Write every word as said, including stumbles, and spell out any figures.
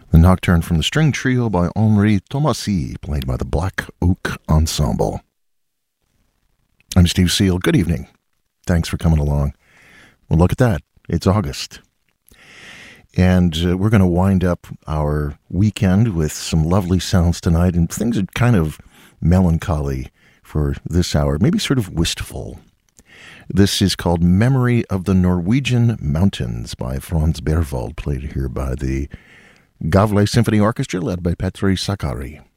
The Nocturne from the String Trio by Henri Thomasy, played by the Black Oak Ensemble. I'm Steve Seal. Good evening. Thanks for coming along. Well, look at that. It's August. And uh, we're going to wind up our weekend with some lovely sounds tonight, and things are kind of melancholy for this hour, maybe sort of wistful. This is called Memory of the Norwegian Mountains by Franz Berwald, played here by the Gavle Symphony Orchestra, led by Petri Sakari.